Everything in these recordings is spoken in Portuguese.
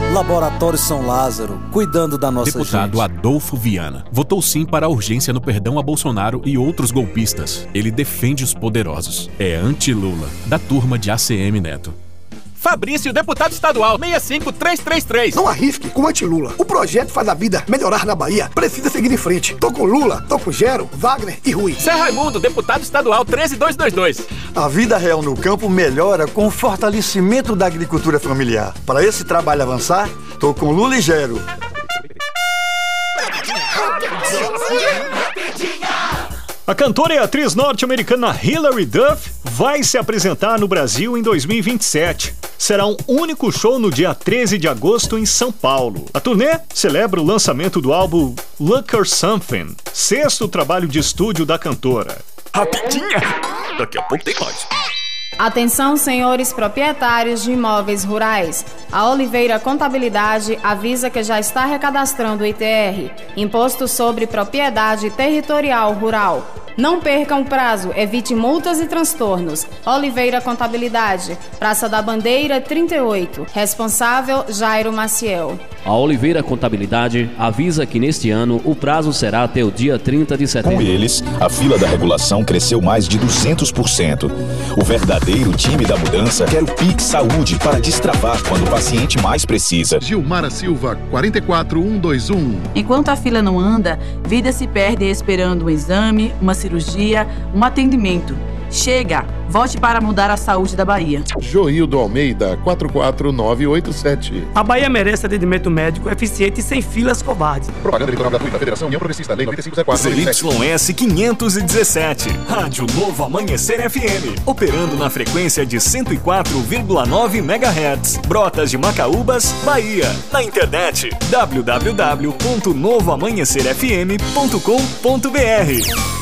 Laboratório São Lázaro, cuidando da nossa gente. Deputado Adolfo Viana votou sim para a urgência no perdão a Bolsonaro e outros golpistas. Ele defende os poderosos. É anti-Lula, da turma de ACM Neto. Fabrício, deputado estadual, 65333. Não arrisque com anti-Lula. O projeto faz a vida melhorar na Bahia. Precisa seguir em frente. Tô com Lula, tô com Gero, Wagner e Rui. Zé Raimundo, deputado estadual, 13222. A vida real no campo melhora com o fortalecimento da agricultura familiar. Para esse trabalho avançar, tô com Lula e Gero. A cantora e atriz norte-americana Hilary Duff vai se apresentar no Brasil em 2027. Será um único show no dia 13 de agosto em São Paulo. A turnê celebra o lançamento do álbum Look or Something, 6º trabalho de estúdio da cantora. Rapidinha! Daqui a pouco tem mais. Atenção, senhores proprietários de imóveis rurais. A Oliveira Contabilidade avisa que já está recadastrando o ITR, Imposto sobre Propriedade Territorial Rural. Não percam o prazo, evite multas e transtornos. Oliveira Contabilidade, Praça da Bandeira 38. Responsável, Jairo Maciel. A Oliveira Contabilidade avisa que neste ano o prazo será até o dia 30 de setembro. Com eles, a fila da regulação cresceu mais de 200%. O verdadeiro time da mudança quer o Pix Saúde para destravar quando o paciente mais precisa. Gilmara Silva, 44121. Enquanto a fila não anda, vida se perde esperando um exame, uma cirurgia, um atendimento. Chega! Vote para mudar a saúde da Bahia. Joildo Almeida, 44987. A Bahia merece atendimento médico eficiente e sem filas covardes. Propaganda eleitoral gratuita, Federação União Progressista, Lei 9504. ZYS 517, Rádio Novo Amanhecer FM, operando na frequência de 104,9 MHz. Brotas de Macaúbas, Bahia. Na internet, www.novoamanhecerfm.com.br.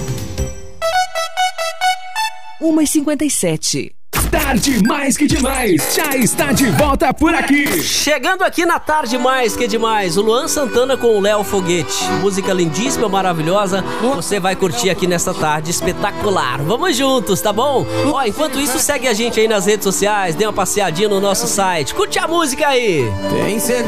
1h57. Tarde Mais Que Demais já está de volta por aqui. Chegando aqui na Tarde Mais Que Demais, o Luan Santana com o Léo Foguete. Música lindíssima, maravilhosa. Você vai curtir aqui nessa tarde espetacular. Vamos juntos, tá bom? Ó, enquanto isso, segue a gente aí nas redes sociais, dê uma passeadinha no nosso site. Curte a música aí. Tem certeza